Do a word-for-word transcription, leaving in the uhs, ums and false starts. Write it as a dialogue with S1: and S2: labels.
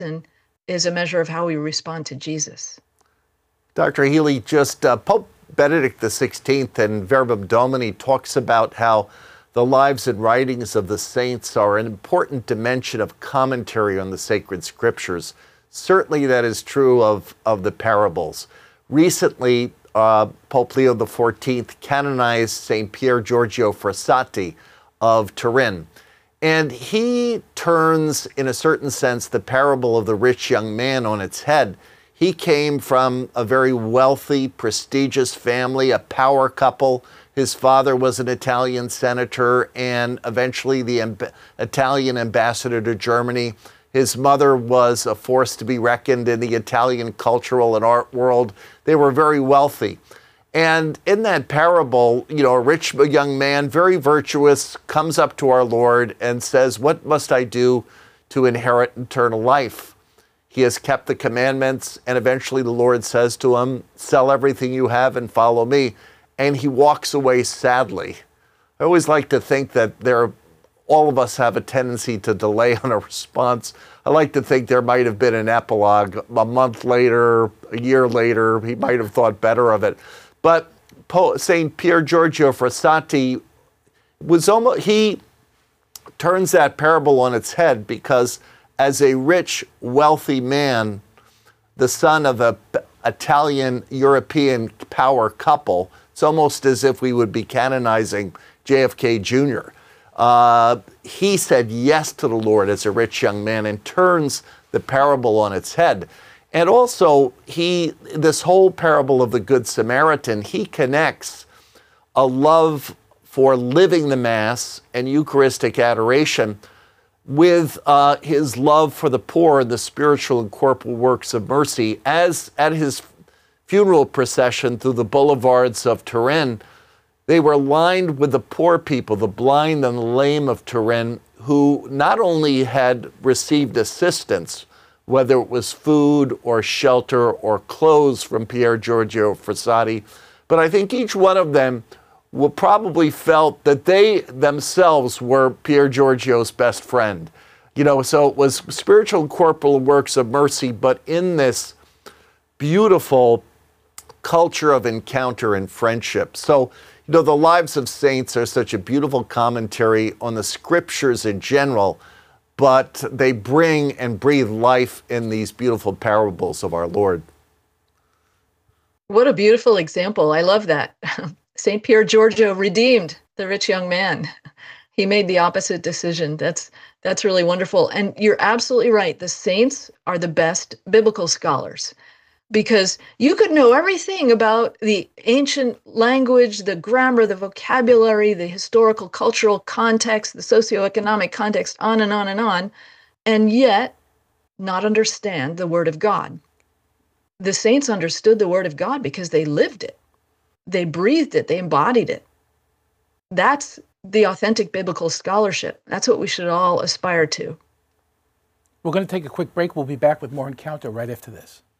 S1: is a measure of how we respond to Jesus.
S2: Doctor Healy, just uh, Pope Benedict the sixteenth in Verbum Domini talks about how the lives and writings of the saints are an important dimension of commentary on the sacred scriptures. Certainly that is true of, of the parables. Recently, uh, Pope Leo the fourteenth canonized Saint Pier Giorgio Frassati of Turin. And he turns, in a certain sense, the parable of the rich young man on its head. He came from a very wealthy, prestigious family, a power couple. His father was an Italian senator and eventually the amb- Italian ambassador to Germany. His mother was a force to be reckoned in the Italian cultural and art world. They were very wealthy. And in that parable, you know, a rich young man, very virtuous, comes up to our Lord and says, "What must I do to inherit eternal life?" He has kept the commandments, and eventually the Lord says to him, "Sell everything you have and follow me." And he walks away sadly. I always like to think that there, all of us have a tendency to delay on a response. I like to think there might have been an epilogue a month later, a year later. He might have thought better of it. But Saint Pier Giorgio Frassati was almost, he turns that parable on its head, because as a rich, wealthy man, the son of a Italian European power couple, it's almost as if we would be canonizing J F K Junior Uh, he said yes to the Lord as a rich young man and turns the parable on its head. And also, he, this whole parable of the Good Samaritan, he connects a love for living the Mass and Eucharistic adoration with uh, his love for the poor and the spiritual and corporal works of mercy. As at his funeral procession through the boulevards of Turin, they were lined with the poor people, the blind and the lame of Turin, who not only had received assistance, whether it was food or shelter or clothes from Pier Giorgio Frassati, but I think each one of them will probably felt that they themselves were Pier Giorgio's best friend. You know, so it was spiritual and corporal works of mercy, but in this beautiful culture of encounter and friendship. So, you know, the lives of saints are such a beautiful commentary on the scriptures in general, but they bring and breathe life in these beautiful parables of our Lord.
S1: What a beautiful example. I love that. Saint Pier Giorgio redeemed the rich young man. He made the opposite decision. That's that's really wonderful. And you're absolutely right. The saints are the best biblical scholars, because you could know everything about the ancient language, the grammar, the vocabulary, the historical, cultural context, the socioeconomic context, on and on and on, and yet not understand the Word of God. The saints understood the Word of God because they lived it. They breathed it. They embodied it. That's the authentic biblical scholarship. That's what we should all aspire to.
S3: We're going to take a quick break. We'll be back with more Encounter right after this.